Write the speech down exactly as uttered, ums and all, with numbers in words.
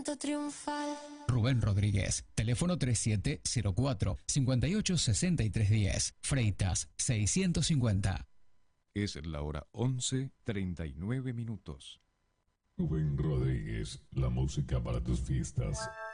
siento triunfal. Rubén Rodríguez, teléfono treinta y siete cero cuatro, cincuenta y ocho sesenta y tres diez, Freitas seiscientos cincuenta. Es la hora once treinta y nueve minutos. Rubén Rodríguez, la música para tus fiestas.